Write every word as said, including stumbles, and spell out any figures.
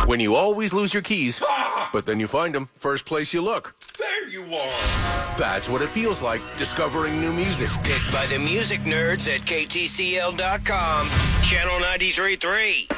When you always lose your keys, but then you find them first place you look. There you are. That's what it feels like discovering new music. Picked by the music nerds at K T C L dot com. Channel ninety-three point three.